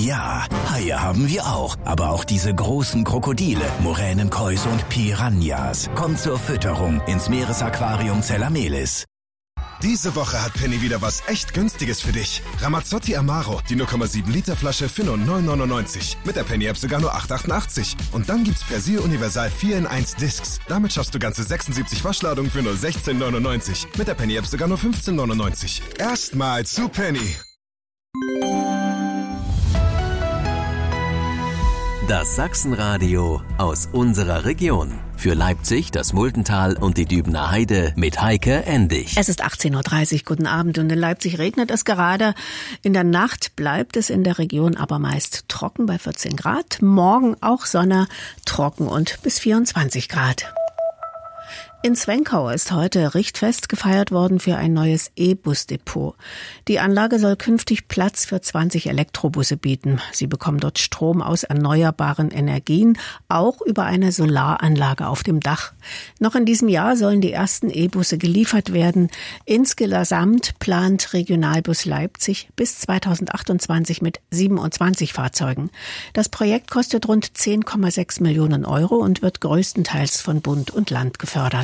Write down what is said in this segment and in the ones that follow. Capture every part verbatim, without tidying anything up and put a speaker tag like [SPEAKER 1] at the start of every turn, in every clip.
[SPEAKER 1] Ja, Haie haben wir auch, aber auch diese großen Krokodile, Moränenkäuse und Piranhas. Kommt zur Fütterung ins Meeresaquarium Zellamelis.
[SPEAKER 2] Diese Woche hat Penny wieder was echt Günstiges für dich. Ramazzotti Amaro, die null Komma sieben Liter Flasche für nur neun neunundneunzig. Mit der Penny-App sogar nur acht achtundachtzig. Und dann gibt's Persil Universal vier in eins Discs. Damit schaffst du ganze sechsundsiebzig Waschladungen für nur sechzehn neunundneunzig. Mit der Penny-App sogar nur fünfzehn neunundneunzig. Erstmal zu Penny.
[SPEAKER 3] Das Sachsenradio aus unserer Region. Für Leipzig, das Muldental und die Dübener Heide mit Heike Endig.
[SPEAKER 4] Es ist achtzehn Uhr dreißig, guten Abend, und in Leipzig regnet es gerade. In der Nacht bleibt es in der Region aber meist trocken bei vierzehn Grad. Morgen auch Sonne, trocken und bis vierundzwanzig Grad. In Zwenkau ist heute Richtfest gefeiert worden für ein neues E-Bus-Depot. Die Anlage soll künftig Platz für zwanzig Elektrobusse bieten. Sie bekommen dort Strom aus erneuerbaren Energien, auch über eine Solaranlage auf dem Dach. Noch in diesem Jahr sollen die ersten E-Busse geliefert werden. Insgesamt plant Regionalbus Leipzig bis zweitausendachtundzwanzig mit siebenundzwanzig Fahrzeugen. Das Projekt kostet rund zehn Komma sechs Millionen Euro und wird größtenteils von Bund und Land gefördert.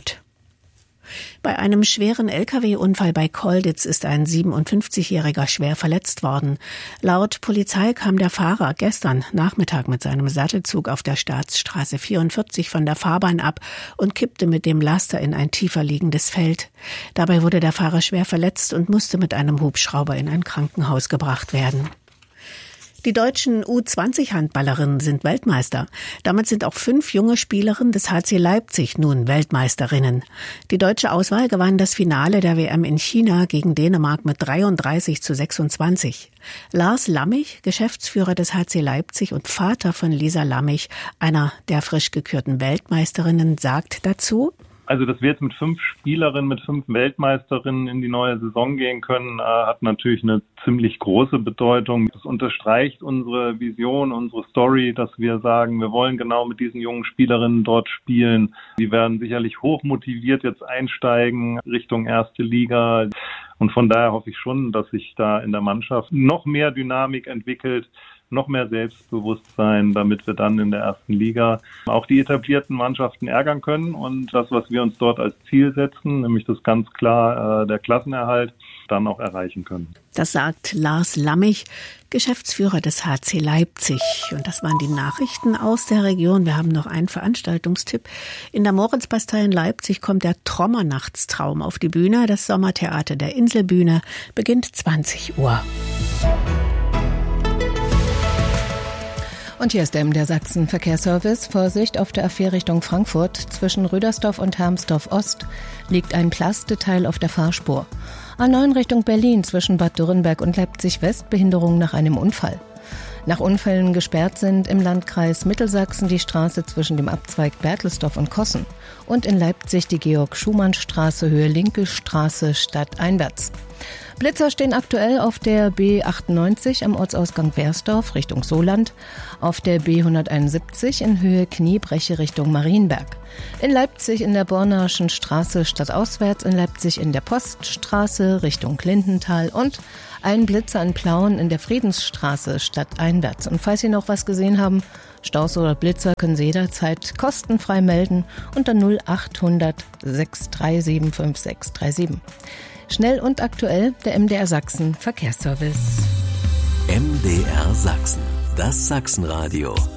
[SPEAKER 4] Bei einem schweren L K W-Unfall bei Kolditz ist ein siebenundfünfzigjähriger schwer verletzt worden. Laut Polizei kam der Fahrer gestern Nachmittag mit seinem Sattelzug auf der Staatsstraße vierundvierzig von der Fahrbahn ab und kippte mit dem Laster in ein tiefer liegendes Feld. Dabei wurde der Fahrer schwer verletzt und musste mit einem Hubschrauber in ein Krankenhaus gebracht werden. Die deutschen U zwanzig Handballerinnen sind Weltmeister. Damit sind auch fünf junge Spielerinnen des H C Leipzig nun Weltmeisterinnen. Die deutsche Auswahl gewann das Finale der W M in China gegen Dänemark mit dreiunddreißig zu sechsundzwanzig. Lars Lammich, Geschäftsführer des H C Leipzig und Vater von Lisa Lammich, einer der frisch gekürten Weltmeisterinnen, sagt dazu:
[SPEAKER 5] Also, dass wir jetzt mit fünf Spielerinnen, mit fünf Weltmeisterinnen in die neue Saison gehen können, äh, hat natürlich eine ziemlich große Bedeutung. Das unterstreicht unsere Vision, unsere Story, dass wir sagen, wir wollen genau mit diesen jungen Spielerinnen dort spielen. Die werden sicherlich hochmotiviert jetzt einsteigen Richtung erste Liga. Und von daher hoffe ich schon, dass sich da in der Mannschaft noch mehr Dynamik entwickelt, noch mehr Selbstbewusstsein, damit wir dann in der ersten Liga auch die etablierten Mannschaften ärgern können und das, was wir uns dort als Ziel setzen, nämlich das ganz klar äh, der Klassenerhalt, dann auch erreichen können.
[SPEAKER 4] Das sagt Lars Lammich, Geschäftsführer des H C Leipzig. Und das waren die Nachrichten aus der Region. Wir haben noch einen Veranstaltungstipp. In der Moritzbastei in Leipzig kommt der Trommernachtstraum auf die Bühne. Das Sommertheater der Inselbühne beginnt zwanzig Uhr.
[SPEAKER 6] Und hier ist der M D R Sachsen Verkehrsservice. Vorsicht auf der A vier Richtung Frankfurt. Zwischen Rüdersdorf und Hermsdorf Ost liegt ein Plasteteil auf der Fahrspur. A neun Richtung Berlin zwischen Bad Dürrenberg und Leipzig West Behinderung nach einem Unfall. Nach Unfällen gesperrt sind im Landkreis Mittelsachsen die Straße zwischen dem Abzweig Bertelsdorf und Kossen und in Leipzig die Georg-Schumann-Straße Höhe Linke Straße stadteinwärts. Blitzer stehen aktuell auf der B achtundneunzig am Ortsausgang Wersdorf Richtung Soland, auf der B hunderteinundsiebzig in Höhe Kniebreche Richtung Marienberg, in Leipzig in der Bornaschen Straße stadtauswärts, in Leipzig in der Poststraße Richtung Lindenthal und ein Blitzer in Plauen in der Friedensstraße stadteinwärts. Und falls Sie noch was gesehen haben, Staus oder Blitzer, können Sie jederzeit kostenfrei melden unter null achthundert sechs drei sieben fünf sechs drei sieben. Schnell und aktuell der M D R Sachsen Verkehrsservice.
[SPEAKER 3] M D R Sachsen, das Sachsenradio.